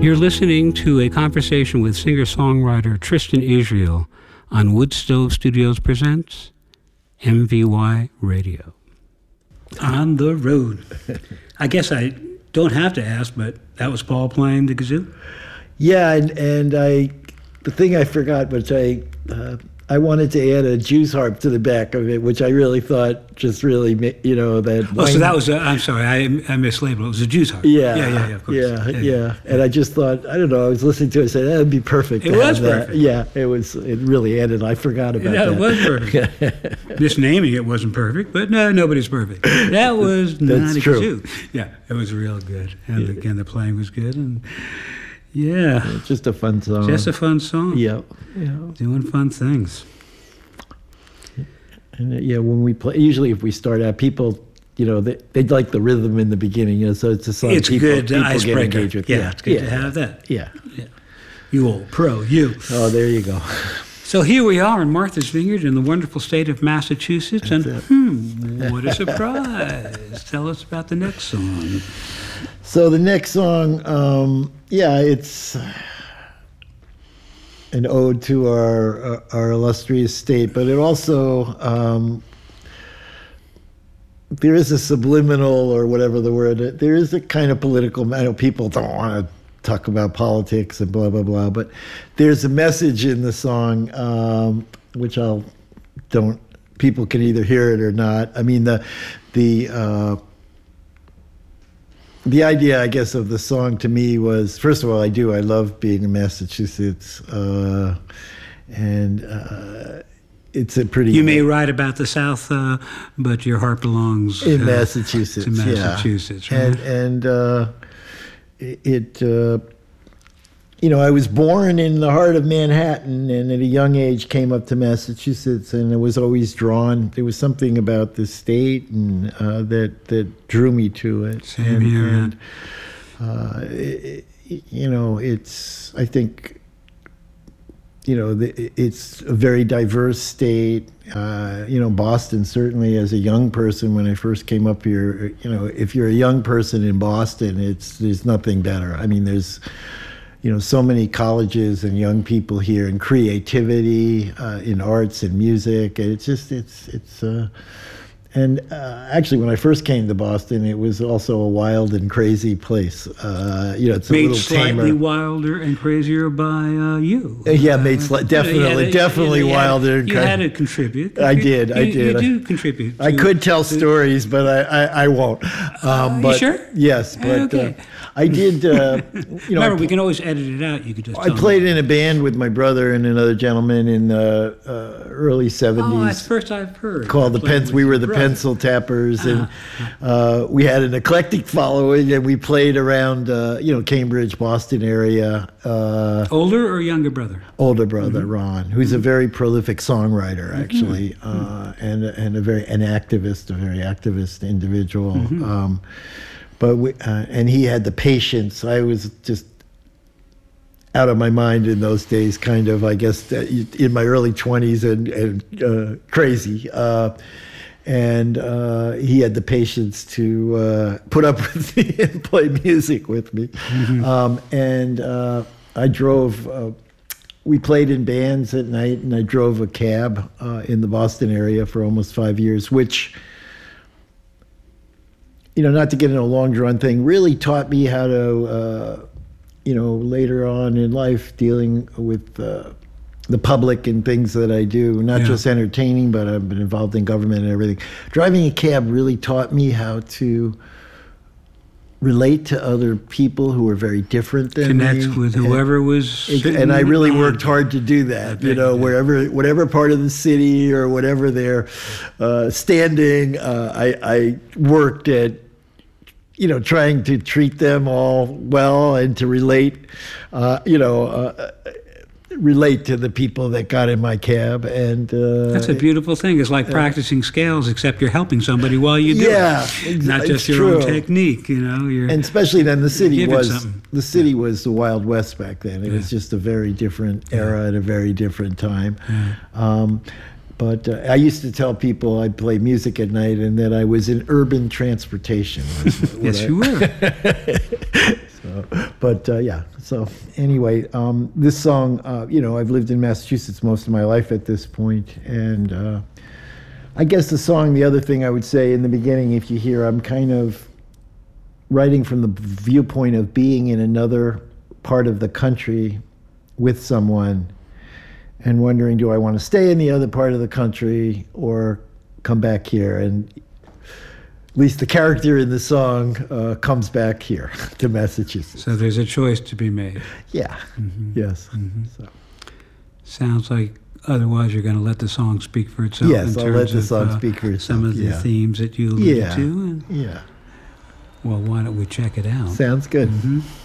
You're listening to a conversation with singer-songwriter Tristan Israel on Wood Stove Studios presents MVY Radio. On the road. I guess I don't have to ask, but that was Paul playing the kazoo? Yeah, and the thing I forgot, which I wanted to add a Jew's harp to the back of it, which I really thought just really, that. Oh, so that was, I'm sorry, I mislabeled. It was a Jew's harp. Yeah, of course. Yeah. And I just thought, I don't know, I was listening to it, I said, that would be perfect. It was perfect. Yeah, it really added, I forgot about that. It was perfect. Just naming it wasn't perfect, but no, nobody's perfect. That was not a kazoo. Yeah, it was real good. And again, the playing was good. And yeah. Just a fun song. Just a fun song. Yeah. Doing fun things. And when we play, usually if we start out, people, they'd like the rhythm in the beginning, so it's a song it's people good get icebreaker. engaged with. Yeah, it's good to have that. Yeah. You old pro, you. Oh, there you go. So here we are in Martha's Vineyard in the wonderful state of Massachusetts, what a surprise. Tell us about the next song. So the next song, it's an ode to our illustrious state, but it also, there is a subliminal, or whatever the word, there is a kind of political, I know people don't want to talk about politics and blah, blah, blah, but there's a message in the song, which people can either hear it or not. I mean, the idea, I guess, of the song to me was, first of all, I love being in Massachusetts, and it's a pretty... You may write about the South, but your heart belongs... in Massachusetts, to Massachusetts, yeah. Right? And I was born in the heart of Manhattan, and at a young age came up to Massachusetts, and I was always drawn. There was something about the state and that drew me to it. Same here. It's, I think, it's a very diverse state. Boston, certainly as a young person, when I first came up here, if you're a young person in Boston, there's nothing better. I mean, there's, so many colleges and young people here, and creativity in arts and music. And actually, when I first came to Boston, it was also a wild and crazy place. It's made a little slightly wilder and crazier by you. Definitely wilder. You had to contribute. I did. You do contribute. I could tell stories, but I won't. But, you sure? Yes, but okay. I did. Remember, we can always edit it out. You could just. I played in a band with my brother and another gentleman in the early '70s. Oh, that's the first I've heard. Called we were the Pencil Tappers, and we had an eclectic following, and we played around, Cambridge, Boston area. Older or younger brother? Older brother, Ron, who's a very prolific songwriter, actually, and a very activist individual. And he had the patience. I was just out of my mind in those days, kind of, I guess, in my early 20s and crazy. And he had the patience to put up with me and play music with me. I drove, we played in bands at night, and I drove a cab in the Boston area for almost 5 years, which, not to get in a long drawn thing, really taught me how to, later on in life, dealing with the public and things that I do, not just entertaining, but I've been involved in government and everything. Driving a cab really taught me how to relate to other people who were very different than me. Connect with whoever was. And I really worked hard to do that. Whatever part of the city or whatever they're standing, I worked at, trying to treat them all well and to relate, relate to the people that got in my cab. And that's a beautiful thing. It's like practicing scales, except you're helping somebody while you do it. Not just your own technique, You're and especially then the city was the Wild West back then. It was just a very different era at a very different time. But I used to tell people I'd play music at night and that I was in urban transportation. Yes, you were. But yeah, so anyway, this song, I've lived in Massachusetts most of my life at this point, and I guess the other thing I would say in the beginning, if you hear, I'm kind of writing from the viewpoint of being in another part of the country with someone and wondering, do I want to stay in the other part of the country or come back here? And at least the character in the song comes back here to Massachusetts. So there's a choice to be made. Yeah. Yes. So. Sounds like otherwise you're going to let the song speak for itself. Yes, I'll let the song speak for itself. Some of the themes that you alluded to. Yeah. Well, why don't we check it out? Sounds good. Mm-hmm.